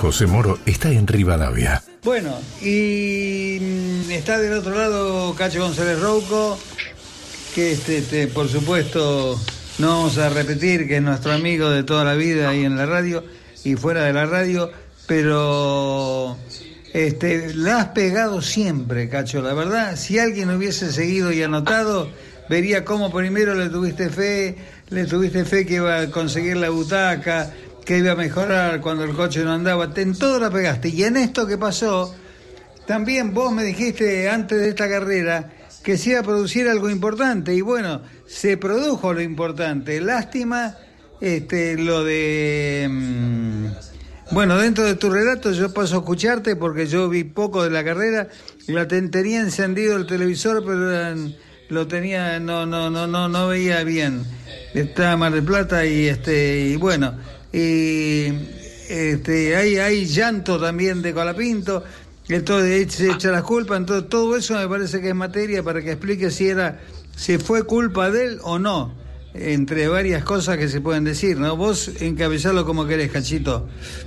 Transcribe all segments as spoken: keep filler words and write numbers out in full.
José Moro está en Rivadavia. Bueno, y está del otro lado Cacho González Rouco, que este, este, por supuesto no vamos a repetir que es nuestro amigo de toda la vida ahí en la radio y fuera de la radio, pero este, la has pegado siempre, Cacho, la verdad. Si alguien hubiese seguido y anotado, vería cómo primero le tuviste fe, le tuviste fe que iba a conseguir la butaca, que iba a mejorar cuando el coche no andaba. En todo la pegaste. Y en esto que pasó, también vos me dijiste antes de esta carrera que se iba a producir algo importante. Y bueno, se produjo lo importante. Lástima este, lo de... Mmm, bueno, dentro de tu relato yo paso a escucharte porque yo vi poco de la carrera. La ten, tenía encendido el televisor, pero eran, lo tenía... No, no, no, no, no veía bien. Estaba Mar del Plata y este... Y bueno... y este hay hay llanto también de Colapinto, entonces se echa las culpas, entonces todo eso me parece que es materia para que explique si era si fue culpa de él o no, entre varias cosas que se pueden decir, ¿no? Vos encabezalo como querés, Cachito.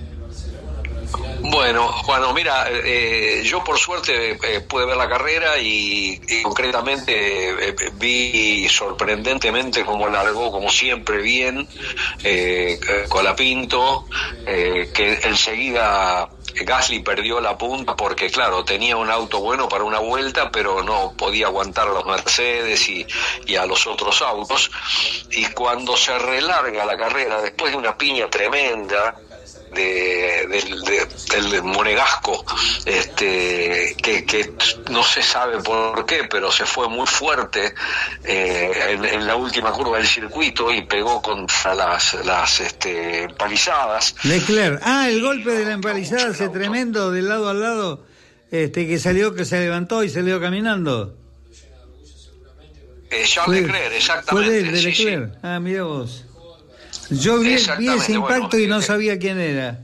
Bueno, Juano, mira, eh, yo por suerte eh, pude ver la carrera y, y concretamente eh, vi sorprendentemente cómo largó, como siempre, bien, eh, Colapinto, eh, que enseguida Gasly perdió la punta porque, claro, tenía un auto bueno para una vuelta, pero no podía aguantar a los Mercedes y, y a los otros autos. Y cuando se relarga la carrera, después de una piña tremenda, De, del, de, del monegasco, este, que, que no se sabe por qué, pero se fue muy fuerte eh, en, en la última curva del circuito y pegó contra las, las este, empalizadas. Leclerc, ah, el golpe de la empalizada ese tremendo del lado al lado, este, que salió, que se levantó y salió caminando. Eh, Charles Leclerc, exactamente. Fue de, de sí, Leclerc, sí. Ah, mira vos. Yo vi, vi ese impacto bueno, y no sabía quién era.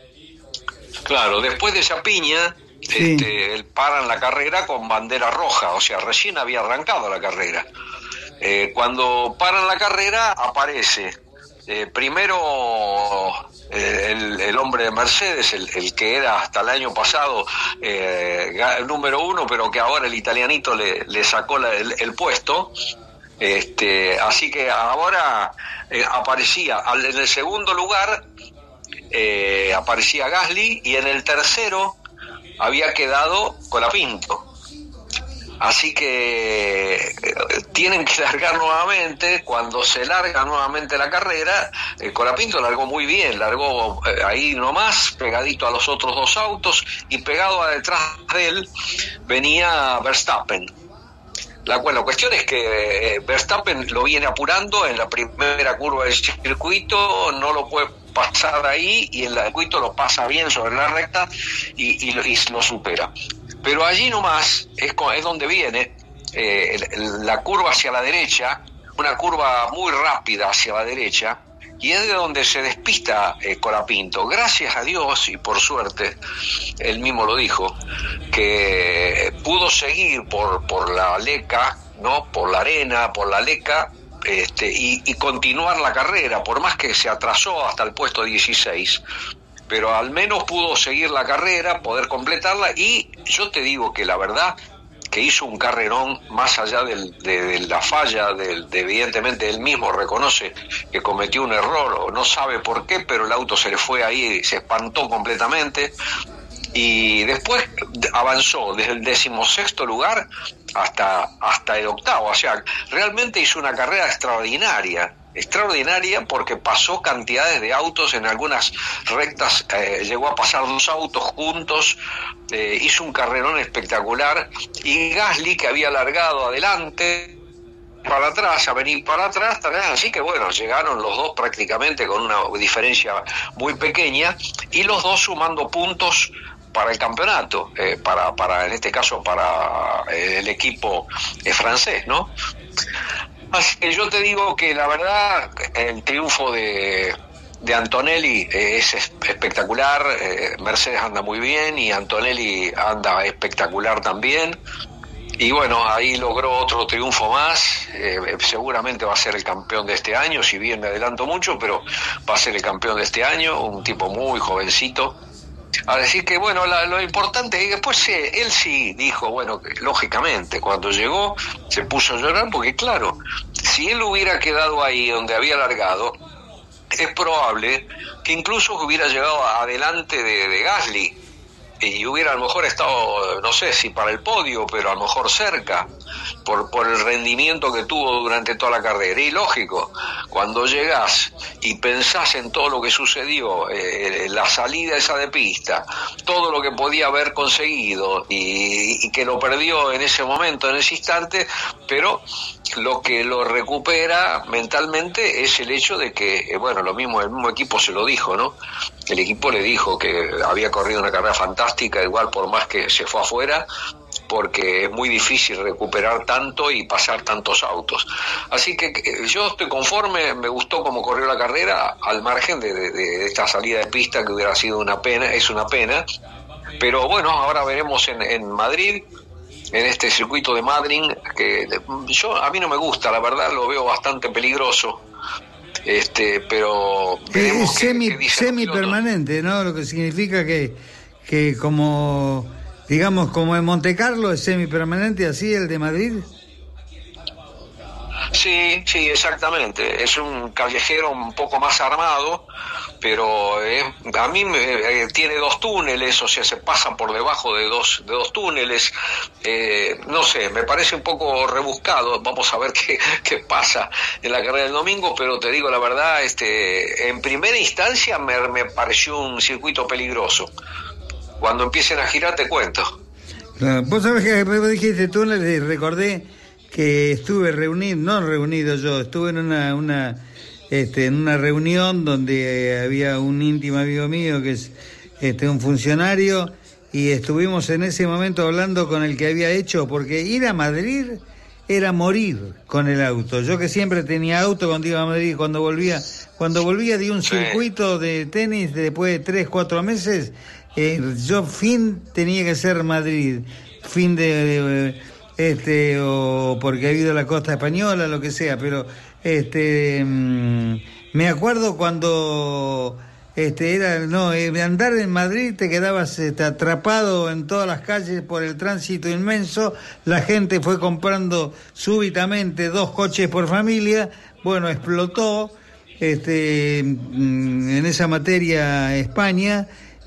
Claro, después de esa piña, sí. este, él paran la carrera con bandera roja, o sea, recién había arrancado la carrera. Eh, cuando paran la carrera, aparece eh, primero eh, el, el hombre de Mercedes, el, el que era hasta el año pasado eh, el número uno, pero que ahora el italianito le, le sacó la, el, el puesto. Este, así que ahora eh, aparecía en el segundo lugar eh, aparecía Gasly y en el tercero había quedado Colapinto. Así que eh, tienen que largar nuevamente. Cuando se larga nuevamente la carrera, eh, Colapinto largó muy bien, largó eh, ahí nomás, pegadito a los otros dos autos, y pegado a detrás de él venía Verstappen. La, bueno, la cuestión es que eh, Verstappen lo viene apurando en la primera curva del circuito, no lo puede pasar ahí, y en el circuito lo pasa bien sobre la recta y, y, lo, y lo supera. Pero allí nomás es, es donde viene eh, el, la curva hacia la derecha, una curva muy rápida hacia la derecha, y es de donde se despista eh, Colapinto. Gracias a Dios y por suerte, él mismo lo dijo, que pudo seguir por, por la leca, ¿no? Por la arena, por la leca, este, y, y continuar la carrera, por más que se atrasó hasta el puesto dieciséis, pero al menos pudo seguir la carrera, poder completarla, y yo te digo que la verdad que hizo un carrerón más allá del, de, de la falla, del, de, evidentemente él mismo reconoce que cometió un error o no sabe por qué, pero el auto se le fue ahí, se espantó completamente, y después avanzó desde el decimosexto lugar hasta, hasta el octavo. O sea, realmente hizo una carrera extraordinaria, extraordinaria porque pasó cantidades de autos en algunas rectas, eh, llegó a pasar dos autos juntos, eh, hizo un carrerón espectacular, y Gasly, que había largado adelante, para atrás, a venir para atrás también, así que bueno, llegaron los dos prácticamente con una diferencia muy pequeña, y los dos sumando puntos para el campeonato, eh, para, para en este caso para eh, el equipo eh, francés, ¿no? Así que yo te digo que la verdad el triunfo de, de Antonelli eh, es espectacular. eh, Mercedes anda muy bien y Antonelli anda espectacular también, y bueno, ahí logró otro triunfo más. eh, seguramente va a ser el campeón de este año, si bien me adelanto mucho, pero va a ser el campeón de este año, un tipo muy jovencito. Así que bueno, la, lo importante, y después eh, él sí dijo, bueno, que, lógicamente, cuando llegó se puso a llorar, porque claro, si él hubiera quedado ahí donde había largado, es probable que incluso hubiera llegado adelante de, de Gasly, y hubiera a lo mejor estado, no sé si para el podio, pero a lo mejor cerca, por, por el rendimiento que tuvo durante toda la carrera. Y lógico, cuando llegás y pensás en todo lo que sucedió, eh, la salida esa de pista, todo lo que podía haber conseguido y, y que lo perdió en ese momento, en ese instante, pero lo que lo recupera mentalmente es el hecho de que, bueno, lo mismo, el mismo equipo se lo dijo, ¿no? El equipo le dijo que había corrido una carrera fantástica, igual por más que se fue afuera, porque es muy difícil recuperar tanto y pasar tantos autos. Así que yo estoy conforme, me gustó cómo corrió la carrera, al margen de, de, de esta salida de pista que hubiera sido una pena, es una pena, pero bueno, ahora veremos en, en Madrid, en este circuito de Madrid, que yo a mí no me gusta, la verdad, lo veo bastante peligroso, este, pero veremos es qué, semi, qué dicen semi permanente, ¿no? Lo que significa que, que como, digamos, como en Monte Carlo es semi permanente, así el de Madrid. Sí, sí, exactamente. Es un callejero un poco más armado, pero eh, a mí me, eh, tiene dos túneles, o sea, se pasa por debajo de dos de dos túneles. Eh, no sé, me parece un poco rebuscado. Vamos a ver qué, qué pasa en la carrera del domingo, pero te digo la verdad, este, en primera instancia me, me pareció un circuito peligroso. Cuando empiecen a girar te cuento. Claro, vos sabés que vos dijiste túneles y recordé que estuve reunido, no reunido yo, estuve en una, una, este, en una reunión donde había un íntimo amigo mío que es este, un funcionario, y estuvimos en ese momento hablando con el que había hecho, porque ir a Madrid era morir con el auto. Yo que siempre tenía auto cuando iba a Madrid, cuando volvía, cuando volvía de un circuito de tenis después de tres, cuatro meses, eh, yo fin tenía que ser Madrid, fin de, de este o porque ha habido la costa española, lo que sea, pero este mmm, me acuerdo cuando este era no eh, andar en Madrid, te quedabas este, atrapado en todas las calles por el tránsito inmenso, la gente fue comprando súbitamente dos coches por familia, bueno, explotó este mmm, en esa materia España.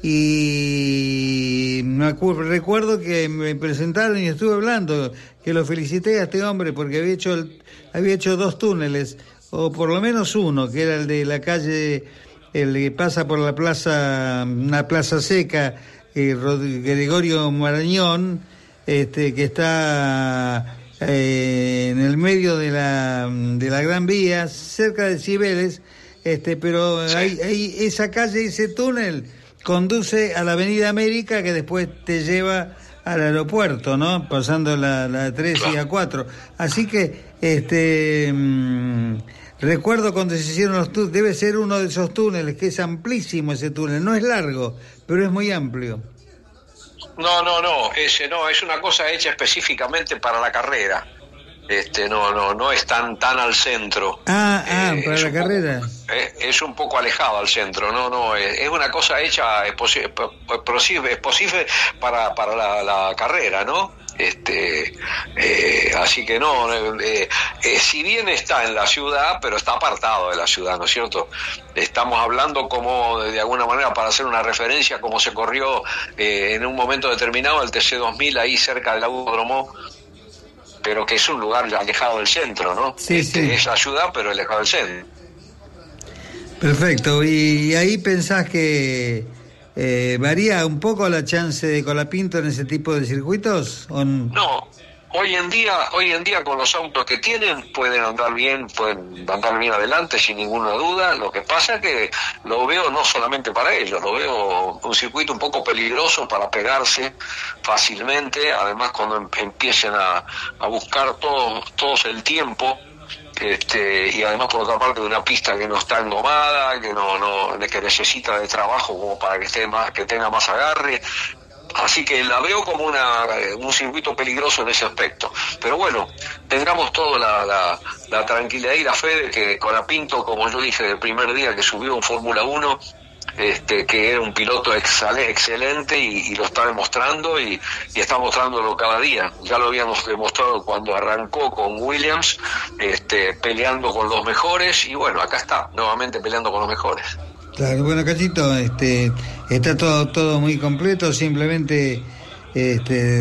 Y me acuerdo, recuerdo que me presentaron y estuve hablando, que lo felicité a este hombre porque había hecho el, había hecho dos túneles, o por lo menos uno, que era el de la calle, el que pasa por la plaza, una plaza seca, eh, Gregorio Marañón, este, que está eh, en el medio de la de la Gran Vía, cerca de Cibeles, este, pero hay, hay esa calle, ese túnel conduce a la Avenida América, que después te lleva al aeropuerto, ¿no? Pasando la, la tres y a cuatro. Así que, este, mmm, recuerdo cuando se hicieron los túneles, debe ser uno de esos túneles, que es amplísimo ese túnel, no es largo, pero es muy amplio. No, no, no, ese no, es una cosa hecha específicamente para la carrera. Este, no, no, no es tan, tan al centro. Ah, ah, eh, para la carrera. Poco, eh, es un poco alejado al centro, no, no, es, es una cosa hecha, es posible, es posible para, para la, la carrera, ¿no? Este, eh, así que no, eh, eh, si bien está en la ciudad, pero está apartado de la ciudad, ¿no es cierto? Estamos hablando como, de alguna manera, para hacer una referencia, como se corrió eh, en un momento determinado el T C dos mil ahí cerca del autódromo, pero que es un lugar alejado del centro, ¿no? Sí, este, sí. Es la ciudad, pero alejado del centro. Perfecto, y ahí pensás que eh, varía un poco la chance de Colapinto en ese tipo de circuitos, ¿o n- No, hoy en día, hoy en día con los autos que tienen pueden andar bien, pueden andar bien adelante sin ninguna duda. Lo que pasa es que lo veo no solamente para ellos, lo veo un circuito un poco peligroso para pegarse fácilmente, además cuando em- empiecen a, a buscar todos todos el tiempo. Este, y además por otra parte de una pista que no está engomada, que no, no, que necesita de trabajo como para que esté más, que tenga más agarre. Así que la veo como una, un circuito peligroso en ese aspecto. Pero bueno, tengamos toda la, la, la tranquilidad y la fe de que Colapinto, como yo dije del primer día que subió en Fórmula uno, este, que era un piloto excel- excelente y, y lo está demostrando y, y está mostrándolo cada día. Ya lo habíamos demostrado cuando arrancó con Williams, este, peleando con los mejores, y bueno, acá está, nuevamente peleando con los mejores. Claro, bueno, Cachito, este, está todo todo muy completo, simplemente este,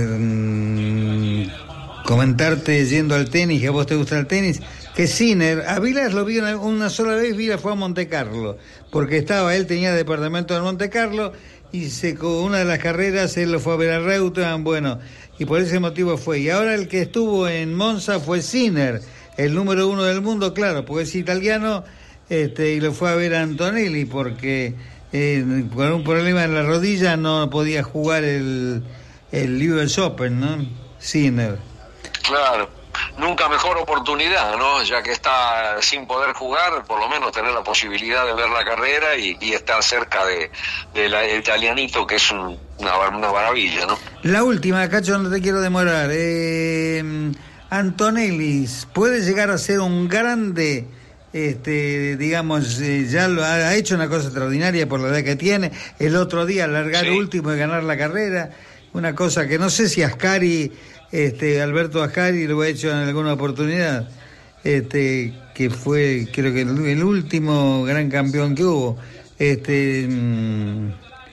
mmm, comentarte, yendo al tenis, que a vos te gusta el tenis, que Sinner, a Vilas lo vi una, una sola vez. Vilas fue a Monte Carlo, porque estaba, él tenía departamento en Monte Carlo, y se, con una de las carreras él lo fue a ver a Reutemann, bueno, y por ese motivo fue. Y ahora el que estuvo en Monza fue Sinner, el número uno del mundo, claro, porque es italiano. Este, y lo fue a ver a Antonelli porque eh, por un problema en la rodilla no podía jugar el, el U S Open, ¿no? Sinner. Claro, nunca mejor oportunidad, ¿no? Ya que está sin poder jugar, por lo menos tener la posibilidad de ver la carrera y, y estar cerca de, de la, el italianito, que es un, una, una maravilla, ¿no? La última, Cacho, no te quiero demorar. Eh, Antonelli puede llegar a ser un grande. Este, digamos, eh, ya lo ha, ha hecho una cosa extraordinaria por la edad que tiene. El otro día largar sí. último y ganar la carrera, una cosa que no sé si Ascari, este, Alberto Ascari lo ha hecho en alguna oportunidad, este, que fue, creo que el, el último gran campeón que hubo. Este, mm,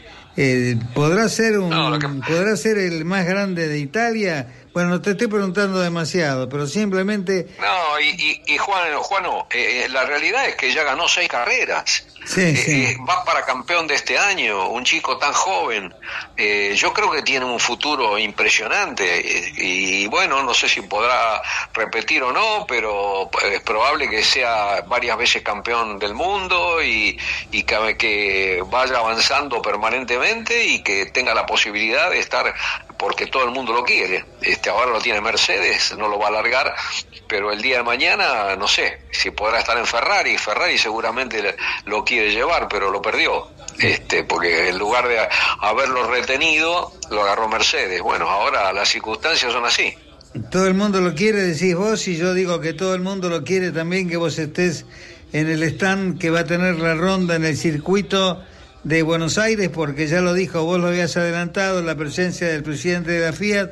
eh, podrá ser un, no, que... podrá ser el más grande de Italia. Bueno, no te estoy preguntando demasiado, pero simplemente... No, y, y, y Juan, Juano, eh, la realidad es que ya ganó seis carreras. Sí, eh, sí. Eh, va para campeón de este año, un chico tan joven. Eh, yo creo que tiene un futuro impresionante. Eh, y bueno, no sé si podrá repetir o no, pero es probable que sea varias veces campeón del mundo y, y que, que vaya avanzando permanentemente y que tenga la posibilidad de estar, porque todo el mundo lo quiere. Este, ahora lo tiene Mercedes, no lo va a alargar, pero el día de mañana no sé si podrá estar en Ferrari. Ferrari seguramente lo quiere llevar, pero lo perdió, este, porque en lugar de haberlo retenido, lo agarró Mercedes. Bueno, ahora las circunstancias son así. Todo el mundo lo quiere, decís vos, y yo digo que todo el mundo lo quiere también, que vos estés en el stand que va a tener la ronda en el circuito de Buenos Aires, porque ya lo dijo, vos lo habías adelantado, la presencia del presidente de la Fiat,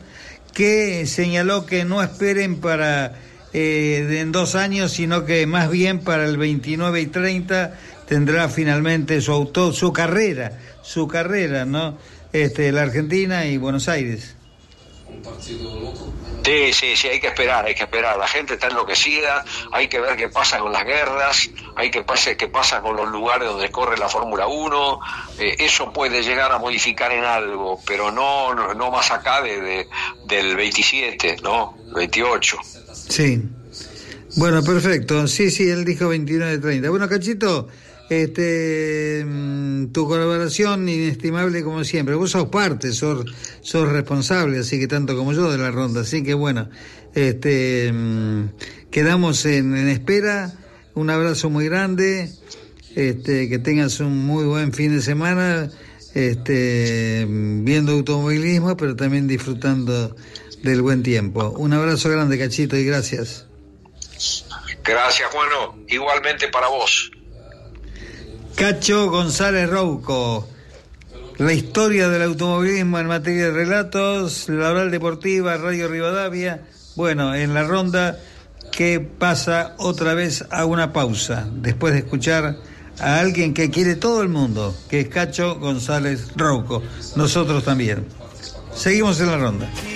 que señaló que no esperen para eh, en dos años, sino que más bien para el veintinueve y treinta tendrá finalmente su auto, su carrera, su carrera, ¿no? Este, la Argentina y Buenos Aires. Un partido loco. Sí, sí, sí, hay que esperar, hay que esperar. La gente está enloquecida, hay que ver qué pasa con las guerras, hay que ver qué pasa con los lugares donde corre la Fórmula uno. Eh, eso puede llegar a modificar en algo, pero no no, no más acá de, de del veintisiete, ¿no? veintiocho. Sí. Bueno, perfecto. Sí, sí, él dijo veintinueve treinta. Bueno, Cachito, este, tu colaboración inestimable como siempre. Vos sos parte, sos, sos responsable, así que tanto como yo, de la ronda. Así que bueno, este, quedamos en, en espera. Un abrazo muy grande. Este, que tengas un muy buen fin de semana, este, viendo automovilismo, pero también disfrutando del buen tiempo. Un abrazo grande, Cachito, y gracias. Gracias, Juano. Igualmente para vos. Cacho González Rouco, la historia del automovilismo en materia de relatos, la oral deportiva, Radio Rivadavia. Bueno, en la ronda que pasa otra vez a una pausa, después de escuchar a alguien que quiere todo el mundo, que es Cacho González Rouco. Nosotros también. Seguimos en la ronda.